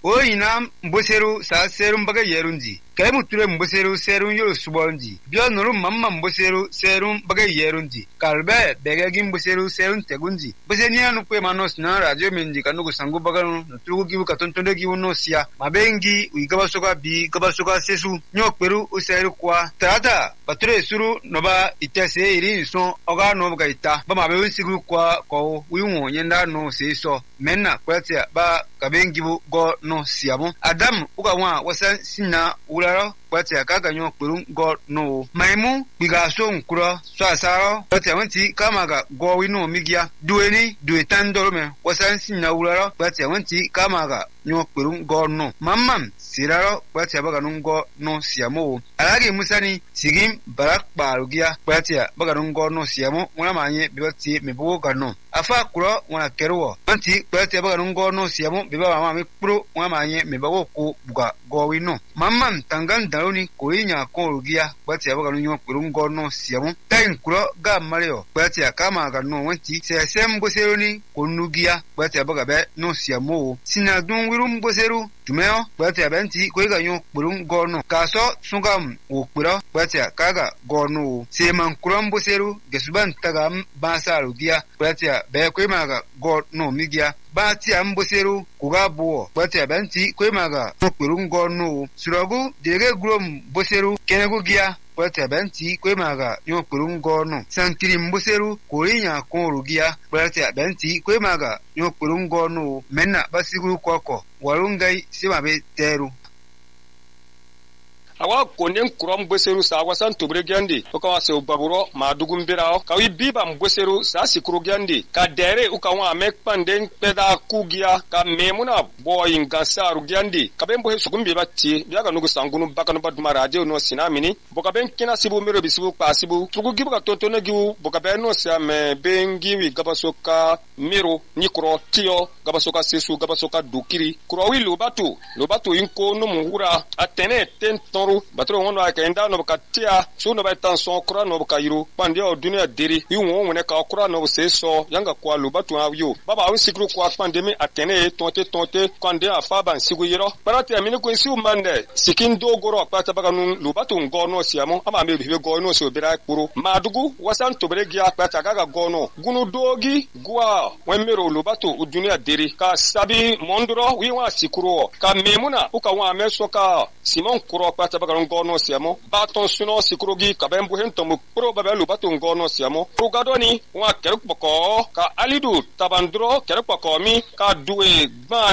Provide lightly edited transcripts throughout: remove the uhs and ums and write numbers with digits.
o ina mboseru sa serum baga yerunji kai muture mboseru serum yo subonji bio nuru mamma mboseru serum baga yerunji kalbe begagi mboseru serum tegunji bosenia no kwe manos na radio menji kanugo sangu baga no tugu gibu katontonde gibu no sia mabengi uigaba soka bi gaba soka sesu nyokperu useru kwa tata bature suru noba itese iri so oga no baga ita ba mabe unsigu kwa ko uyunwo nyenda no seiso menna kwatia ba kabengi bu go no siabu adam uga wasan sinna ularo kwatia kaga nyo kperun go no maimu biga so nkuro so asaro kwatia wanti kama ga go wino migia dueni duetandoro me wasan sinna ularo kwatia wanti kama ga nyo kperun go no mamam siraro kwatia baga nungo no siamu alagi musani sigim barak barugia kwatia baga nungo no siamu mwana manye bibati mebugo gano afa kuro wana keruo wanti kwatia baga nungo no siamu biba mama me pro mwana manye mebago ko buga go wino mamam tangan daloni koinya korugia kwatia baga nunyo kperun go no siamu tain kuro ga mario kwatia kama ga no wanti sesem goseroni konugia kwatia baga be no siamu sinadun wirum goseru tumeo kwatia benti koiga nyo kperun go no kaso sungam o kpero kwatia kaga go no seman kuram boseru gesuban tagam basaru dia kwatia be koimaga go no migia batia mboseru kuga buo kwatia benti koimaga no kperun go no surogu dege grom boseru kenego gia kwatia benti koimaga nyo kperun go no santiri mboseru koinya korugia kwatia benti koimaga nyo kperun go no menna basigu koko warungai simabe teru awa konen kurom gbeseru sa wasan tobre gandi o ka wase baburo ma dugum birao ka wi biba mgbeseru sa sikuru gandi ka dere u ka wa mek panden peda kugia ka memuna boyin gansaru gandi ka ben bo sugum biba ti biya ka nugu sangunu bakanu baduma radio no sinamini boka ben kina sibu mero bisibu pa sibu tugu gibu ka tontone gibu boka ben no sia me bengi wi gabasoka miro nikro tio gabasoka sesu gabasoka dukiri kuro wi lobatu inko no muhura atene tenton batro wono aka inda no katia so no baitan so kura no kairo pande o dunia deri iwo wone ka kura no seso yanga kwa lubatu ayo baba on sikru kwa pandemi atene tonte kwande afaba nsigu yiro barati amini ko isi umande sikindo goro pata baga nun lubatu ngono siamo ama me bibe gono so bira kuru madugu wasan tobregi apata gaga gono gunu dogi gwa wemero lubatu udunia deri ka sabi mondro wi wa sikru ka memuna uka wa mesoka simon kuro pata baga ngono siamo baton suno sikrugi kabembu hentomu pro babelu baton ngono siamo rugadoni wa kerukpoko ka alidu tabandro kerukpoko mi ka duwe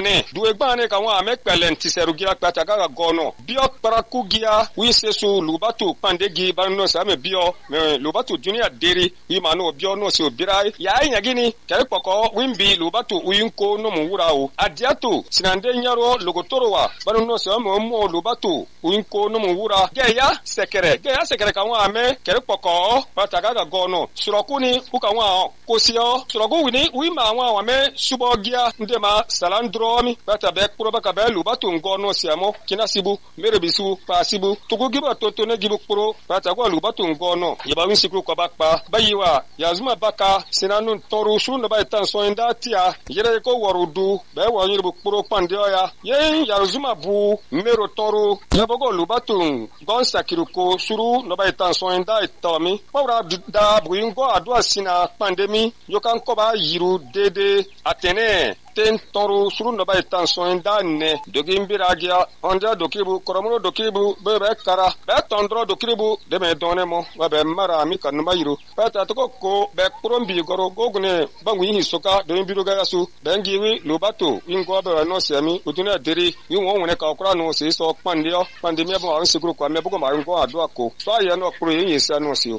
gbane ka wa mekpelenti serugi apata gaga gono bio parakugia wisesu lubatu pandegi barno same bio me lubatu junior deri imano bio no se obirai ya nyagini kerukpoko wimbi lubatu uyinko no muwurao adiatu sinande nyaro logotorowa barno same mo lubatu uyinko no muwura geya sekere ka wa me kerukpoko pata gaga gono surokuni uka wa kosio surogu wini wima wa me subogia ndema salandromi pata be kuro baka be lubatu ngono siamo kinasibu merebisu pasibu tugugiba totone gibu kuro pata go lubatu ngono yeba win sikru ko bakpa bayiwa yazuma baka sinanun toru sunu ba tan so indatia yere ko warudu be wa yibu kuro pandio ya ye yazuma bu mero toru yabogo lubatu gon sakiruko suru no ba tan so inda itomi pawra da buingo adwa sina pandemi yokan ko ba yiru dede atene ten toru suru no ba tan so inda ne dogimbiragia onda dokibu koromo dokibu bebe kara be tondro dokibu de me donemo wa be mara mi kan ma yiru pata to ko be kurombi goro gogne bangu yi soka do mbiro ga su bengiwi lobato ingo be no semi utuna deri yi won wona ka okra no se so pandio pandemia bo an sikuru kwa me bugo ma ngo adwa ko so ya no kuro yi sa no si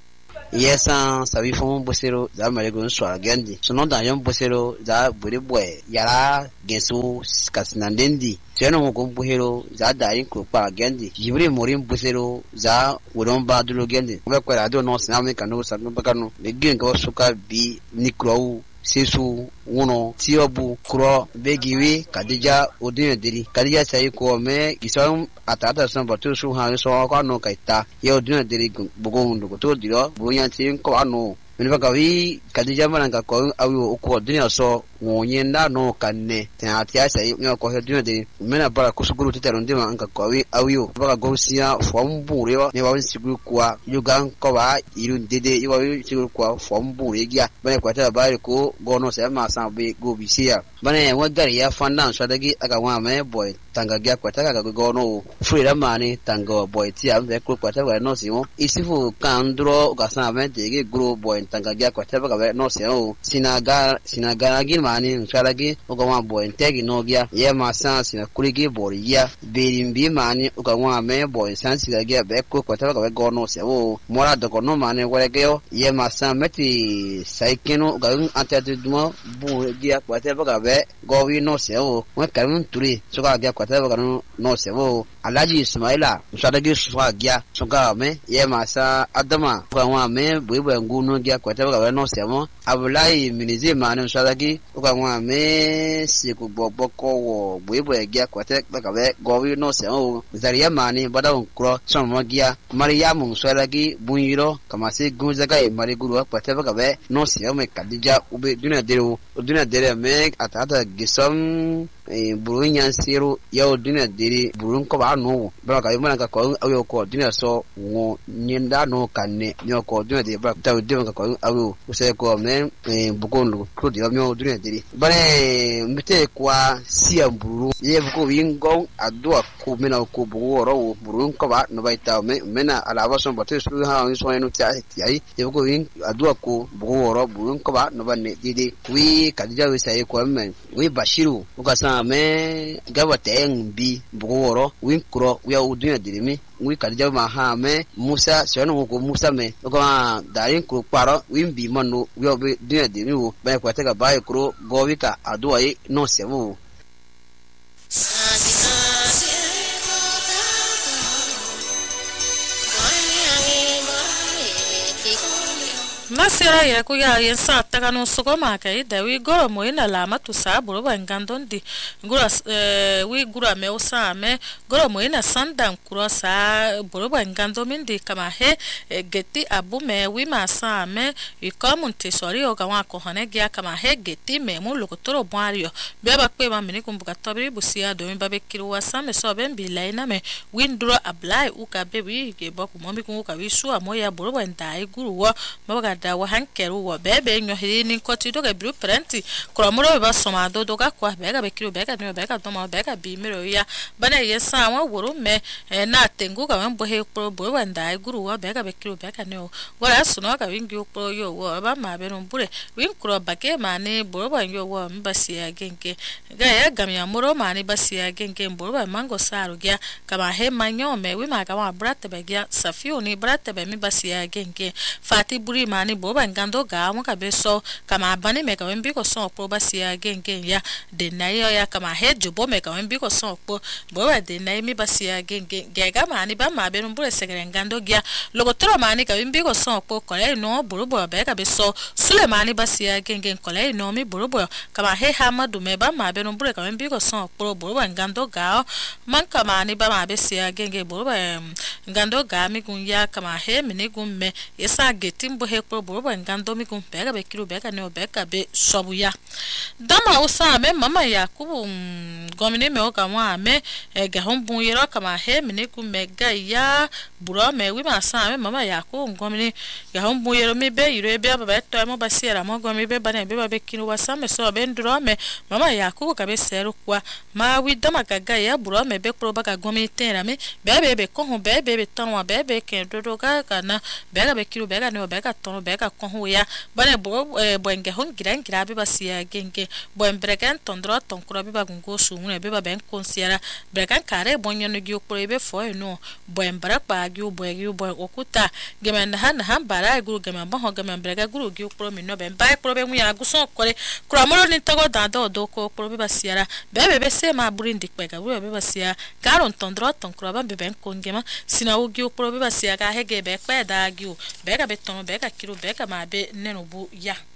yesa sabi fon bosero za marego nswa gandi sono da yon bosero za buri boy yara gesu kasnandendi teno ko buhero za da yin ko pa gandi jibre morin bosero za wodon ba dulo gandi ko ko radio no siname kanu sanu bakanu le gen ko suka bi nikro sesu wono tiobu kro begiwi kadija odin deri kadija sai ko me gisam atata san batu su ha so ko no kaita ye odin deri bugo hundu ko to diro bunya tin ko anu minfa kawi kadija mananga ko awi ko odin so ngonyenda no kanne tatia sai nyo ko heduna de mena bara kusuguru titero ndima anka ko awiyo baka gosia fombure ne wa siguru kwa yugan ko ba iru dede yuwa siguru kwa fombure gya bane kwata bare ko gono se ma sa be go bisia bane wa gari ya fandan so dagi aga wa me boy tanga gya kwata ga gono frira mani tanga boy ti am be ko kwata ga no si mo isifu kandro ga sa me de ge gro boy tanga gya kwata ga no se o sinaga gi mani sharagi o ga wa boy tegi no gya ye ma sa sina kuligi boy ya berimbi mani o ga wa me boy san si ga be ko kwata ga gono se o mora do gono mani wore ge ye ma sa meti saikeno ga ante de duma bu gya kwata ga be go wi no se o wa kamun turi so ga gya kwata ga no se o alaji ismaila sharagi so gya so ga me ye ma sa adama ga wa me bu ngunu gya kwata ga no se mo abulai minize mani sharagi o ga wa me si ku boboko wo bu gya kwata ga be go wi no se o zaria mani bada kro so mo gya mariamu sharagi bunyiro kama se gunzaga e mari guru kwata ga be no se o me kadija ube duna dere me atata gisom burun yan siro yaw dina diri burun ko ba no bra ka yimana ka ko ayo ko dina so ngo nyinda no kanne nyo ko dina de bra taw de ka ko ayo use ko men bugonlu ko de nyo dina diri bare mite kwa sia buru ye ko wingo adwa ko mena ko buoro burun ko ba no bai taw me mena alawa so batte su ha so enu ta ai ye ko win adwa ko buoro burun ko ba no ba ne didi wi kadija wi sai ko men wi bashiru ko sa me gaba teng bi bugoro win kro ya udina dirimi wi kadija ma ha me musa sono ko musa me ko darin ko paro win bi manu wi obi dina dirimi wo ba ko ta ga ba kro govika adwa yi no sevu Masira ya ku ya yen sa taka no sogo ma kai da wi goro mo ina lama tu sa buru ban gandon di gura wi gura me usa me goro mo ina sandam kuro sa buru ban gandon min di kama he geti abu me wi ma sa me i komun te sori o ga wa ko hone gya kama he geti me mu lokotoro bwario be ba pe ma mini kumbuka tobri busia do mi ba be kiru wa sa me so ben bi laina me windro ablai u ka be wi ge ba ku mo mi ku ka wi su amoya buru ban dai guru wo ba da wa hankeru wa bebe nyo hini koti do ga blueprint kromoro ba soma do ga kwa bega be kiru bega no bega to ma bega bi miro ya bana yesa wa wuru me na tengu ga mbo he pro bo wanda guru wa bega be kiru bega no wala suno ga wingi pro yo wa ba ma be no bure win kro bage mane bo ba yo wa mbasi ya genke ga ya gami amoro mane basi ya genke bo ba mango saru gya kama he manyo me wi ma ga wa brate be gya safiu ni brate be mi basi ya genke fati buri mane boba ngando ga mo ka beso kama bani me ka wembi ko so pro basia gengen ya de na yo ya kama hejo bo me ka wembi ko so pro boba de na mi basia gengen gega mani ba ma be no bure segere ngando gya logotoro mani ka wembi ko so pro ko le no buru bo be ka beso sule mani basia gengen ko le no mi buru bo kama he hamadu me ba ma be no bure ka wembi ko so pro boba ngando ga man kama ni ba ma be sia gengen boba ngando ga mi kun ya kama he mini gun me yesa getim bo he boba ngando mi kun bega be kiru bega ne bega be sobuya dama usa me mama yakubu gomine me o kama me ga hombun yero kama he mini kun mega ya buro me wi ma sa me mama yakubu gomine ga hombun yero mi be yiro be ba to mo basiera mo gomine be bana be ba be kiru wasa me so be ndro me mama yakubu ka be seru kwa ma wi dama gaga ya buro me be pro baga gomine tera me be ko ho be tonwa be ke dodo ga kana bega be kiru bega ne bega tono bega ko ya bane bo boenge hon gira be basia genge bo embreken tondro tonkro be bagungo sumune be ba ben konsiera brekan kare bonyo no gi okro be fo no bo embra pa gi bo okuta gemen han bara guru gemen bo gemen brega guru gi okro mi no be ba pro be mu ya guso kore kromoro ni tago da do ko pro be basiera be se ma burindi pega guru be basia karon tondro tonkro ba be ben kongema sina o gi okro be basia ga hege be pe da gi be ga be tono be ga kiru be ga ma be nenu bu ya